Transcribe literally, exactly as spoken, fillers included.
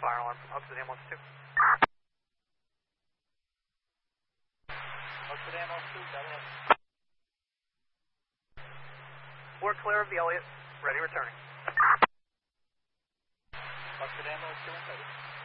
fire alarm from Oakwood ambulance two. Oakwood ambulance two, double up. We're clear of the Elliott, ready returning. Oakwood ambulance two, ready.